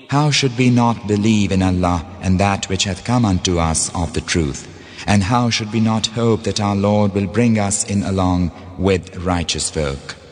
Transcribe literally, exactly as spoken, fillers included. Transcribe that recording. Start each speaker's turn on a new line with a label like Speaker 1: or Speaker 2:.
Speaker 1: How should we not believe in Allah and that which hath come unto us of the truth? And how should we not hope that our Lord will bring us in along with righteous folk?